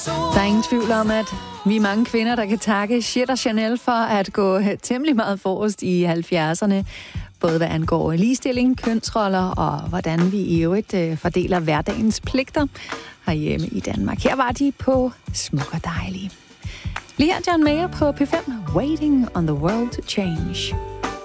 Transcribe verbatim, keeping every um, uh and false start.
Der er ingen tvivl om, at vi er mange kvinder, der kan takke Shit og Chanel for at gå temmelig meget forrest i halvfjerdserne. Både hvad angår ligestilling, kønsroller og hvordan vi i øvrigt fordeler hverdagens pligter herhjemme i Danmark. Her var de på Smuk og Dejlig. Lige her John Mayer på P fem. Waiting on the World to Change.